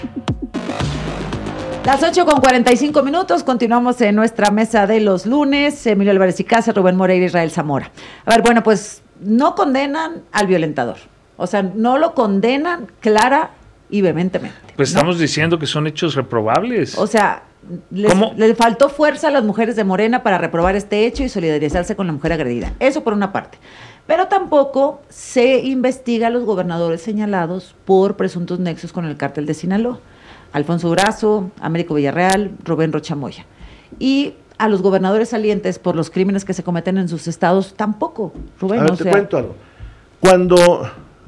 Las 8:45, continuamos en nuestra mesa de los lunes. Emilio Álvarez y Casa, Rubén Moreira, Israel Zamora. A ver, bueno, pues no condenan al violentador. O sea, no lo condenan clara y vehementemente. Pues estamos diciendo que son hechos reprobables. O sea, les faltó fuerza a las mujeres de Morena para reprobar este hecho y solidarizarse con la mujer agredida. Eso por una parte. Pero tampoco se investiga a los gobernadores señalados por presuntos nexos con el cártel de Sinaloa. Alfonso Durazo, Américo Villarreal, Rubén Rocha Moya. Y a los gobernadores salientes por los crímenes que se cometen en sus estados tampoco, Rubén. A ver, te cuento algo. Cuando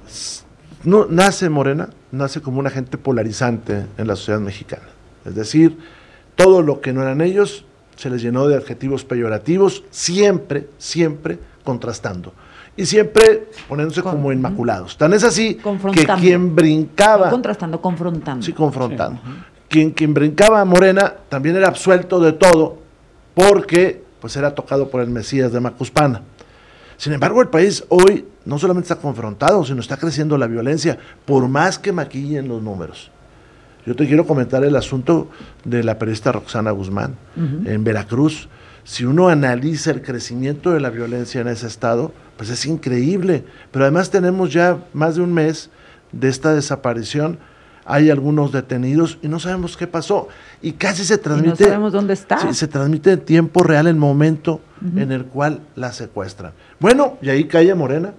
nace Morena, nace como un agente polarizante en la sociedad mexicana. Es decir, todo lo que no eran ellos se les llenó de adjetivos peyorativos, siempre contrastando. Y siempre poniéndose como inmaculados. Tan es así que quien brincaba... No contrastando, confrontando. Sí, confrontando. Sí. Quien brincaba a Morena también era absuelto de todo porque pues era tocado por el Mesías de Macuspana. Sin embargo, el país hoy no solamente está confrontado, sino está creciendo la violencia, por más que maquillen los números. Yo te quiero comentar el asunto de la periodista Roxana Guzmán en Veracruz. Si uno analiza el crecimiento de la violencia en ese estado, pues es increíble. Pero además tenemos ya más de un mes de esta desaparición. Hay algunos detenidos y no sabemos qué pasó. Y casi se transmite... Y no sabemos dónde está. Sí, se transmite en tiempo real el momento en el cual la secuestran. Bueno, y ahí cae Morena.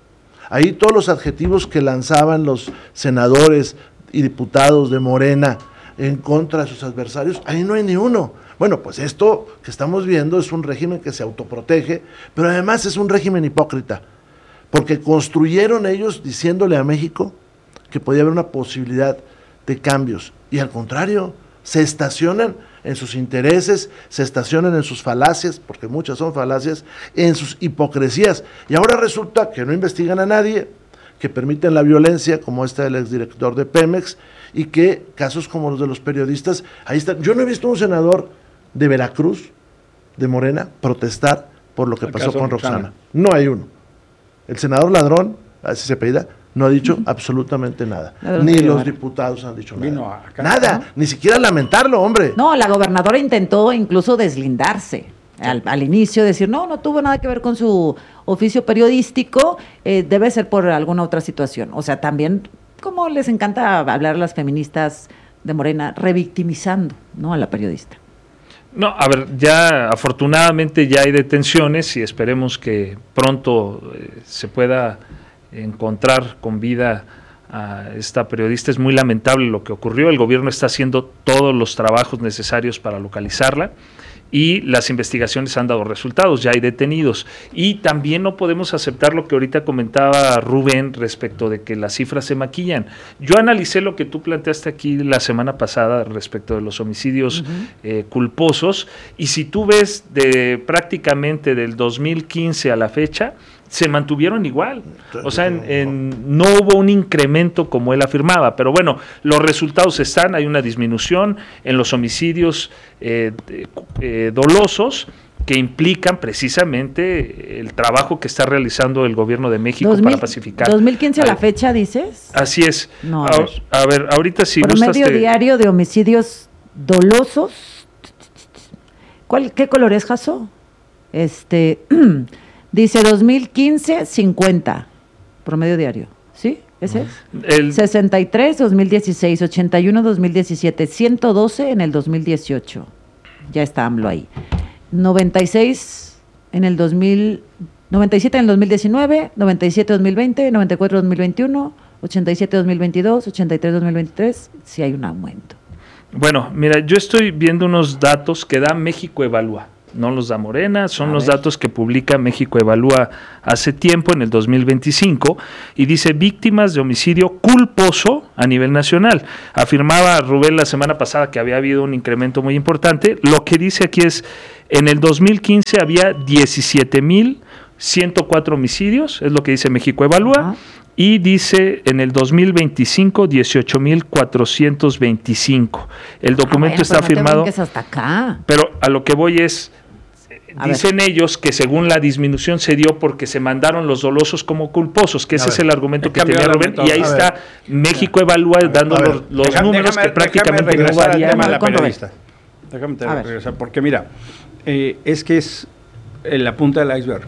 Ahí todos los adjetivos que lanzaban los senadores y diputados de Morena en contra de sus adversarios, ahí no hay ni uno. Bueno, pues esto que estamos viendo es un régimen que se autoprotege, pero además es un régimen hipócrita, porque construyeron ellos diciéndole a México que podía haber una posibilidad de cambios, y al contrario, se estacionan en sus intereses, se estacionan en sus falacias, porque muchas son falacias, en sus hipocresías, y ahora resulta que no investigan a nadie, que permiten la violencia, como esta del exdirector de Pemex, y que casos como los de los periodistas, ahí están. Yo no he visto un senador de Veracruz, de Morena, protestar por lo que pasó con Roxana. No hay uno. El senador Ladrón, así se apellida, no ha dicho absolutamente nada. Ni los diputados han dicho nada. Nada, ni siquiera lamentarlo, hombre. No, la gobernadora intentó incluso deslindarse al inicio, decir, no tuvo nada que ver con su oficio periodístico, debe ser por alguna otra situación. O sea, también, como les encanta hablar a las feministas de Morena, revictimizando, ¿no?, a la periodista. No, a ver, ya afortunadamente ya hay detenciones y esperemos que pronto se pueda encontrar con vida a esta periodista. Es muy lamentable lo que ocurrió, el gobierno está haciendo todos los trabajos necesarios para localizarla y las investigaciones han dado resultados, ya hay detenidos. Y también no podemos aceptar lo que ahorita comentaba Rubén respecto de que las cifras se maquillan. Yo analicé lo que tú planteaste aquí la semana pasada respecto de los homicidios culposos, y si tú ves de prácticamente del 2015 a la fecha, se mantuvieron igual, o sea, no hubo un incremento como él afirmaba, pero bueno, los resultados están, hay una disminución en los homicidios dolosos que implican precisamente el trabajo que está realizando el gobierno de México para pacificar. 2015 a la fecha, ¿dices? Así es. No, a ver, ahorita si gustas... Promedio diario de homicidios dolosos. ¿Qué color es, Jaso? Dice 2015, 50, promedio diario, ¿sí? ¿Ese es? 63, 2016, 81, 2017, 112 en el 2018, ya está AMLO ahí. 96 en el 97 en el 2019, 97 2020, 94 2021, 87 2022, 83 2023, sí hay un aumento. Bueno, mira, yo estoy viendo unos datos que da México Evalúa. No los da Morena, son los datos que publica México Evalúa hace tiempo, en el 2025, y dice víctimas de homicidio culposo a nivel nacional. Afirmaba Rubén la semana pasada que había habido un incremento muy importante. Lo que dice aquí es, en el 2015 había 17,104 homicidios, es lo que dice México Evalúa, y dice en el 2025 18,425. El documento está firmado. Hasta acá. Pero a lo que voy es, Dicen ellos que según la disminución se dio porque se mandaron los dolosos como culposos, que ese es el argumento que tenía Rubén, y ahí está México Evalúa dando los números que prácticamente no varían. Déjame regresar, porque mira, es que es la punta del iceberg.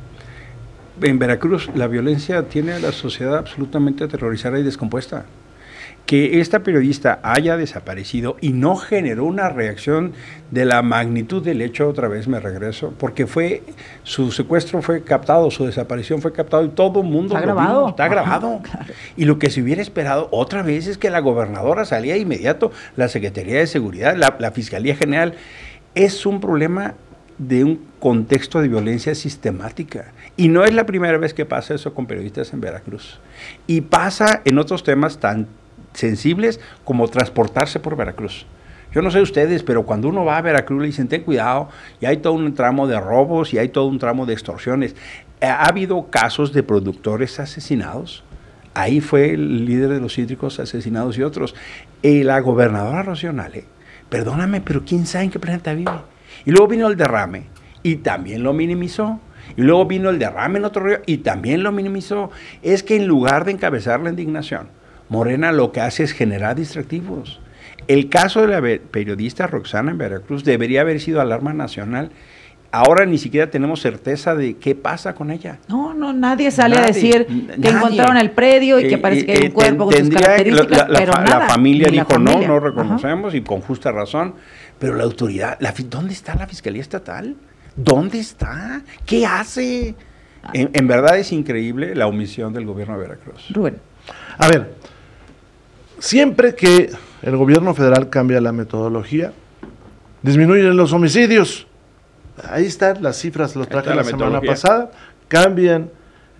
En Veracruz la violencia tiene a la sociedad absolutamente aterrorizada y descompuesta. Que esta periodista haya desaparecido y no generó una reacción de la magnitud del hecho, otra vez me regreso, porque su secuestro fue captado, su desaparición fue captado y todo el mundo está grabado. Está grabado. Claro. Y lo que se hubiera esperado otra vez es que la gobernadora salía de inmediato, la Secretaría de Seguridad, la Fiscalía General. Es un problema de un contexto de violencia sistemática. Y no es la primera vez que pasa eso con periodistas en Veracruz. Y pasa en otros temas tan sensibles como transportarse por Veracruz. Yo no sé ustedes, pero cuando uno va a Veracruz le dicen, ten cuidado, y hay todo un tramo de robos y hay todo un tramo de extorsiones. Ha habido casos de productores asesinados. Ahí fue el líder de los cítricos asesinados y otros. La gobernadora Rocío Nale, perdóname, pero quién sabe en qué planeta vive. Y luego vino el derrame y también lo minimizó. Y luego vino el derrame en otro río y también lo minimizó. Es que en lugar de encabezar la indignación, Morena lo que hace es generar distractivos. El caso de la periodista Roxana en Veracruz debería haber sido alarma nacional. Ahora ni siquiera tenemos certeza de qué pasa con ella. No, nadie sale a decir que encontraron el predio y que parece que hay un cuerpo con sus características, pero nada. La familia dijo no reconocemos. Ajá. Y con justa razón. Pero la autoridad, ¿dónde está la Fiscalía Estatal? ¿Dónde está? ¿Qué hace? En verdad es increíble la omisión del gobierno de Veracruz. Rubén. A ver, siempre que el gobierno federal cambia la metodología, disminuyen los homicidios. Ahí están las cifras, los traje la semana pasada, cambian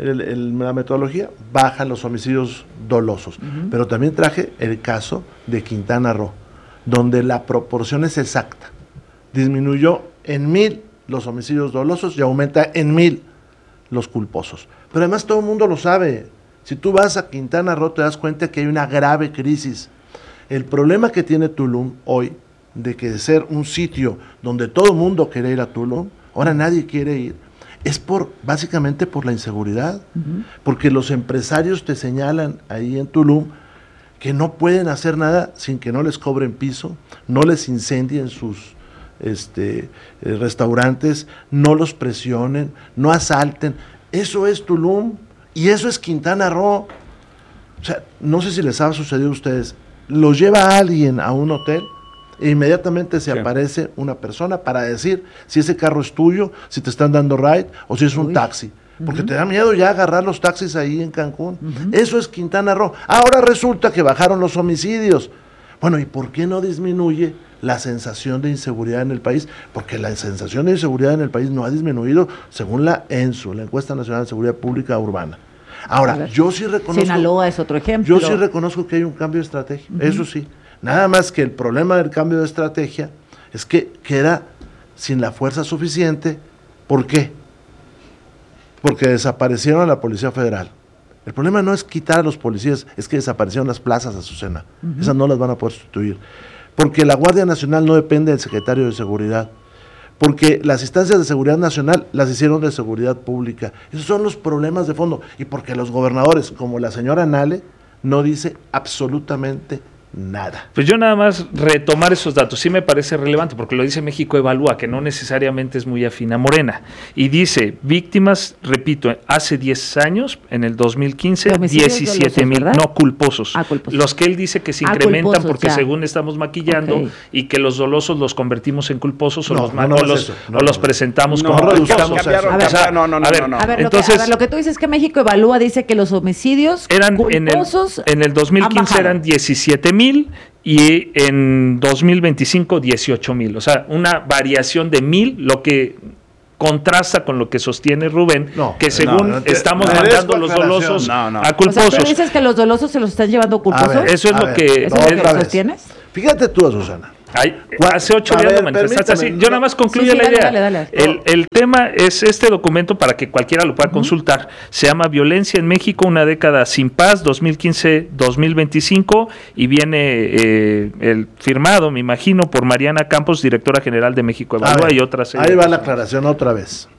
la metodología, bajan los homicidios dolosos. Uh-huh. Pero también traje el caso de Quintana Roo, donde la proporción es exacta. Disminuyó en 1,000 los homicidios dolosos y aumenta en 1,000 los culposos. Pero además todo el mundo lo sabe. Si tú vas a Quintana Roo te das cuenta que hay una grave crisis. El problema que tiene Tulum hoy, de que de ser un sitio donde todo el mundo quiere ir a Tulum, ahora nadie quiere ir, es básicamente por la inseguridad. Uh-huh. Porque los empresarios te señalan ahí en Tulum que no pueden hacer nada sin que no les cobren piso, no les incendien sus restaurantes, no los presionen, no asalten. Eso es Tulum y eso es Quintana Roo. O sea, no sé si les ha sucedido a ustedes, los lleva alguien a un hotel e inmediatamente se aparece una persona para decir si ese carro es tuyo, si te están dando ride o si es un taxi. Porque te da miedo ya agarrar los taxis ahí en Cancún. Eso es Quintana Roo. Ahora resulta que bajaron los homicidios. Bueno, ¿y por qué no disminuye la sensación de inseguridad en el país? Porque la sensación de inseguridad en el país no ha disminuido según la ENSU, la Encuesta Nacional de Seguridad Pública Urbana. Ahora, yo sí reconozco... Sinaloa es otro ejemplo. Yo sí reconozco que hay un cambio de estrategia, eso sí. Nada más que el problema del cambio de estrategia es que queda sin la fuerza suficiente. ¿Por qué? Porque desaparecieron a la Policía Federal. El problema no es quitar a los policías, es que desaparecieron las plazas, Azucena. Esas no las van a poder sustituir. Porque la Guardia Nacional no depende del Secretario de Seguridad. Porque las instancias de seguridad nacional las hicieron de seguridad pública. Esos son los problemas de fondo. Y porque los gobernadores, como la señora Nale, no dice absolutamente nada. Pues yo nada más retomar esos datos, sí me parece relevante, porque lo dice México Evalúa, que no necesariamente es muy afín a Morena, y dice, víctimas, repito, hace 10 años, en el 2015, 17,000, no culposos. Los que él dice que se incrementan culposos, porque según estamos maquillando, y que los dolosos los convertimos en culposos, o los presentamos como reduzcamos a ver, entonces, lo que tú dices es que México Evalúa dice que los homicidios eran culposos en el 2015 eran 17,000 y en 2025 18,000, o sea, una variación de 1,000, lo que contrasta con lo que sostiene Rubén, que según estamos mandando los dolosos a culposos. O sea, ¿tú dices que los dolosos se los están llevando culposos? Eso es lo que ¿Sostienes? Fíjate tú, Susana, Hace 8 días lo manifestaste así. Yo nada más concluyo la idea. Dale. El tema es este documento para que cualquiera lo pueda consultar. Se llama Violencia en México, una década sin paz, 2015-2025, y viene el firmado, me imagino, por Mariana Campos, directora general de México Evalúa, y otras. Ahí va la aclaración otra vez.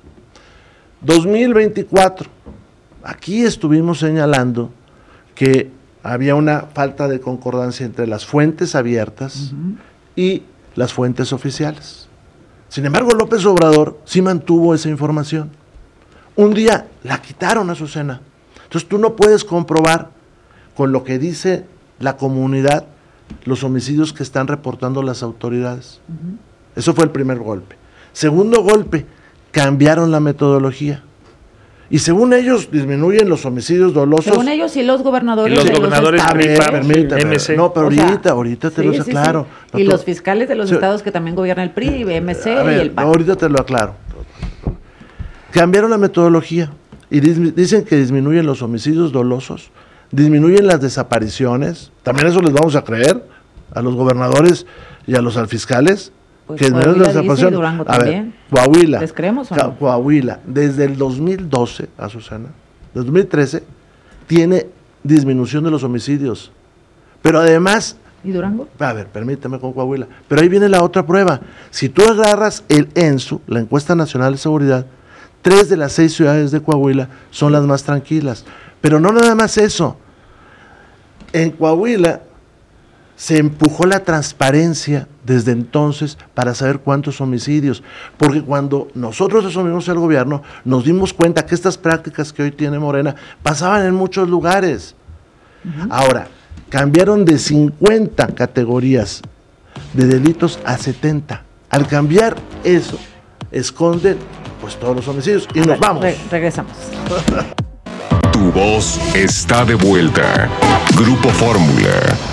2024. Aquí estuvimos señalando que había una falta de concordancia entre las fuentes abiertas y las fuentes oficiales. Sin embargo, López Obrador sí mantuvo esa información. Un día la quitaron, Azucena. Entonces tú no puedes comprobar con lo que dice la comunidad los homicidios que están reportando las autoridades. Eso fue el primer golpe. Segundo golpe, cambiaron la metodología. Y según ellos disminuyen los homicidios dolosos. Según ellos y los gobernadores. Y los gobernadores permítame. MC. No, pero ahorita te los aclaro. Sí. No, y los fiscales de los estados que también gobierna el PRI, MC y el PAN. Ahorita te lo aclaro. Cambiaron la metodología y dicen que disminuyen los homicidios dolosos, disminuyen las desapariciones. También eso les vamos a creer a los gobernadores y a los fiscales. Pues Coahuila dice, y Durango también. Coahuila. ¿Les creemos o no? Coahuila, desde el 2012, Azucena, 2013, tiene disminución de los homicidios. Pero además... ¿Y Durango? A ver, permíteme con Coahuila. Pero ahí viene la otra prueba. Si tú agarras el ENSU, la Encuesta Nacional de Seguridad, 3 de las 6 ciudades de Coahuila son las más tranquilas. Pero no nada más eso. En Coahuila se empujó la transparencia desde entonces para saber cuántos homicidios, porque cuando nosotros asumimos el gobierno, nos dimos cuenta que estas prácticas que hoy tiene Morena pasaban en muchos lugares. Ahora, cambiaron de 50 categorías de delitos a 70. Al cambiar eso, esconden pues todos los homicidios y nos vamos. Regresamos. Tu voz está de vuelta. Grupo Fórmula.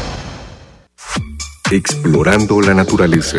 Explorando la naturaleza.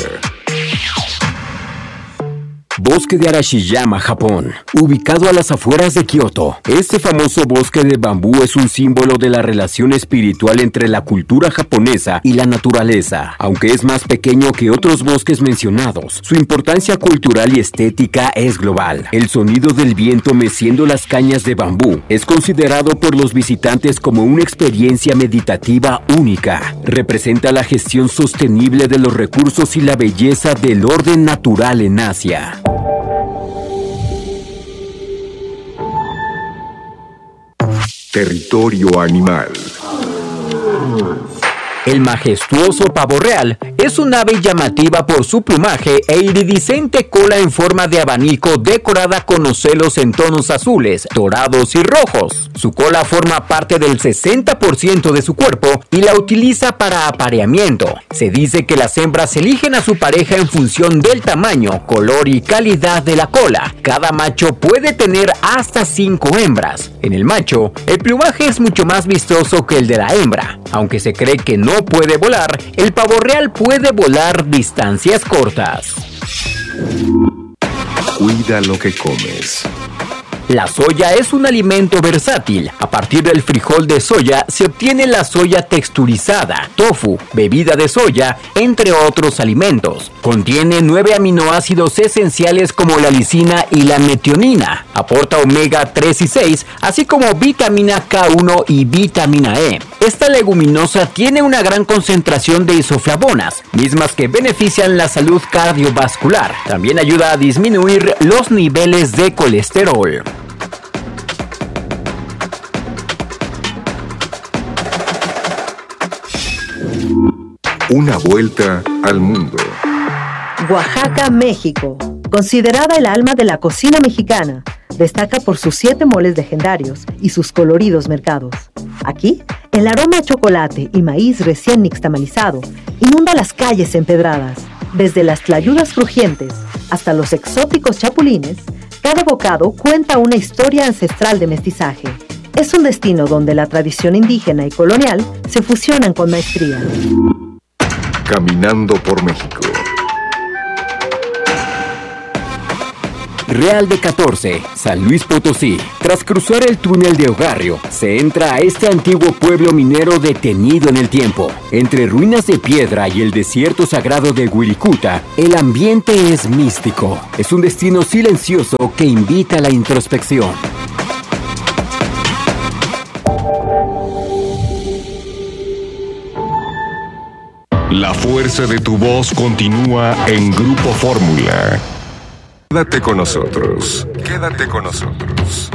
Bosque de Arashiyama, Japón, ubicado a las afueras de Kioto. Este famoso bosque de bambú es un símbolo de la relación espiritual entre la cultura japonesa y la naturaleza. Aunque es más pequeño que otros bosques mencionados, su importancia cultural y estética es global. El sonido del viento meciendo las cañas de bambú es considerado por los visitantes como una experiencia meditativa única. Representa la gestión sostenible de los recursos y la belleza del orden natural en Asia. Territorio animal. El majestuoso pavo real es un ave llamativa por su plumaje e iridiscente cola en forma de abanico decorada con ocelos en tonos azules, dorados y rojos. Su cola forma parte del 60% de su cuerpo y la utiliza para apareamiento. Se dice que las hembras eligen a su pareja en función del tamaño, color y calidad de la cola. Cada macho puede tener hasta 5 hembras. En el macho, el plumaje es mucho más vistoso que el de la hembra. Aunque se cree que no puede volar, el pavo real puede volar distancias cortas. Cuida lo que comes. La soya es un alimento versátil. A partir del frijol de soya se obtiene la soya texturizada, tofu, bebida de soya, entre otros alimentos. Contiene 9 aminoácidos esenciales como la lisina y la metionina. Aporta omega 3 y 6, así como vitamina K1 y vitamina E. Esta leguminosa tiene una gran concentración de isoflavonas, mismas que benefician la salud cardiovascular. También ayuda a disminuir los niveles de colesterol. Una vuelta al mundo. Oaxaca, México. Considerada el alma de la cocina mexicana, destaca por sus 7 moles legendarios y sus coloridos mercados. Aquí, el aroma a chocolate y maíz recién nixtamalizado inunda las calles empedradas. Desde las tlayudas crujientes hasta los exóticos chapulines, cada bocado cuenta una historia ancestral de mestizaje. Es un destino donde la tradición indígena y colonial se fusionan con maestría. Caminando por México. Real de 14, San Luis Potosí. Tras cruzar el túnel de Ogarrio, se entra a este antiguo pueblo minero detenido en el tiempo. Entre ruinas de piedra y el desierto sagrado de Wirikuta, el ambiente es místico. Es un destino silencioso que invita a la introspección. La fuerza de tu voz continúa en Grupo Fórmula. Quédate con nosotros. Quédate con nosotros.